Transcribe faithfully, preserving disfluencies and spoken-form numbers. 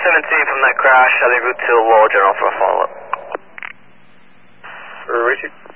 seventeen from that crash, heading route to Wall General for a follow-up. Richard.